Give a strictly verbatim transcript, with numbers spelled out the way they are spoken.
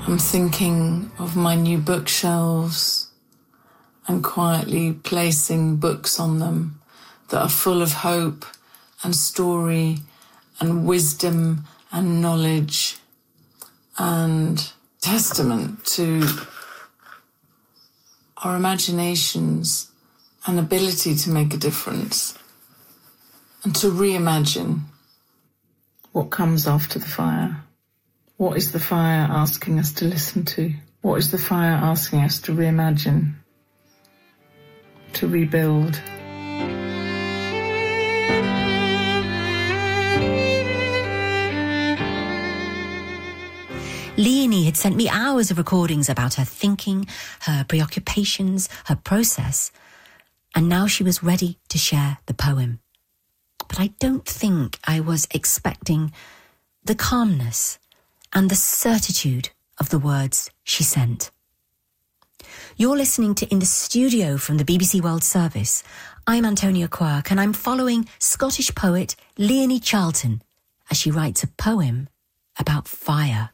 I'm thinking of my new bookshelves and quietly placing books on them that are full of hope and story and wisdom and knowledge and testament to our imaginations and ability to make a difference and to reimagine what comes after the fire. What is the fire asking us to listen to? What is the fire asking us to reimagine, to rebuild? Leonie had sent me hours of recordings about her thinking, her preoccupations, her process, and now she was ready to share the poem. But I don't think I was expecting the calmness and the certitude of the words she sent. You're listening to In the Studio from the B B C World Service. I'm Antonia Quirk, and I'm following Scottish poet Leonie Charlton as she writes a poem about fire.